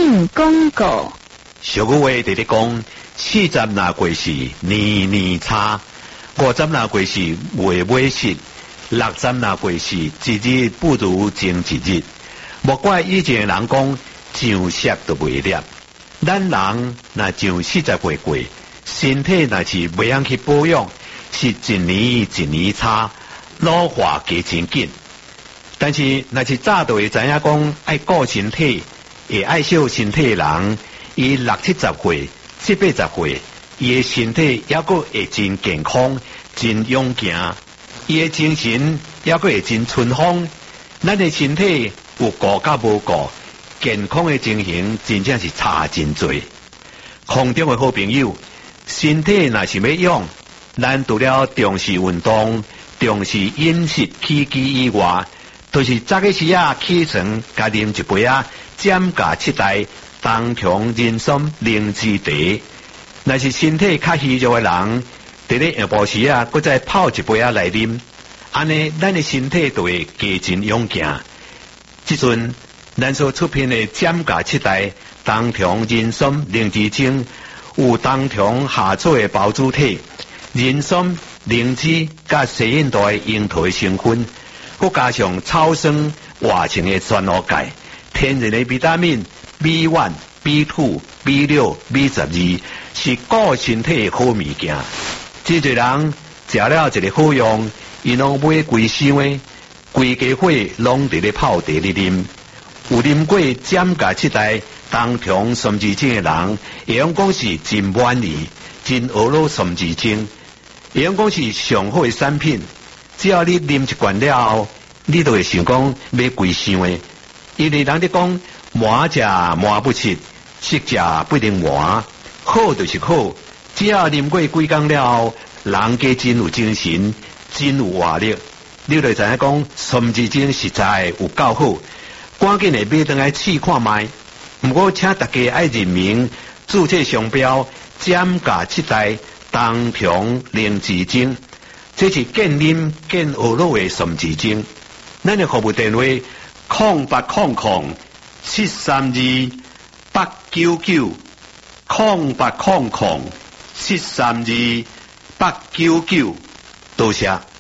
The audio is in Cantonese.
性广告。 俗语话直直讲，40若过是年年差，50若过是月月失，60若过是一日不如前一日。莫怪以前的人讲上色都袂了，咱人若上40岁过，身体若是袂晓去保养，是一年一年差，老化加真紧。但是若是早就会知影讲爱顾身体，会爱惜身体的人，伊60、70岁、70、80岁，伊的身体还阁会真健康、真勇健，伊的精神还阁会真春风。咱的身体有顾甲无顾，健康的情形真正是差真多。空中的好朋友，身体若是要养，咱除了重视运动、重视饮食起居以外，就是早起时起床，加啉一杯减价7代冬虫人参灵芝茶。若是身体较虚弱的人，伫咧下晡时搁再泡一杯来啉，安尼咱的身体就会加真勇健。即阵咱所出品的减价7代冬虫人参灵芝精，有冬虫夏草的包主体、人参、灵芝甲西印度的樱桃的成分，佮加上草酸活性的酸脯钙，天然的维他命 B1、B2、B6、B12，是顾身体的好物件。真侪人食了一个好用，伊拢买规箱的，规家伙拢伫咧泡茶咧啉。有啉过减价7代冬虫参枝精的人，会用讲是真满意，真俄罗参枝精，会用讲是上好的产品。只要你啉一罐了后，你就会想讲买规箱的，因为人咧讲满食满不切，食食不能满，好就是好。只要啉过几工了后，人家真有精神，真有活力，你就知影讲参枝精实在有够好。赶紧的买回来试看卖。不过请大家爱认明注册商标减价7代冬虫灵芝精，这是健啉健学乐的参枝精。咱的服务电话0800-732-899，0800-732-899，多谢。